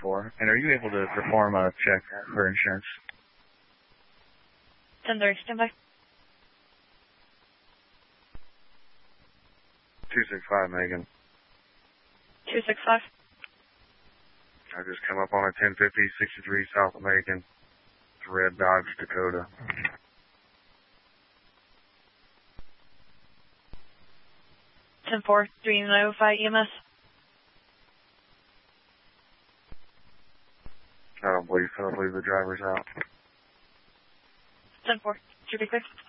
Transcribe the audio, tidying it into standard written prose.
10-4. And are you able to perform a check for insurance? 10-30, stand by. 265, Megan. 265. I just come up on a 1050, 63 South American. It's red Dodge Dakota. 10-4, 305 EMS. I don't believe so. I believe the driver's out. 10-4, should be clear.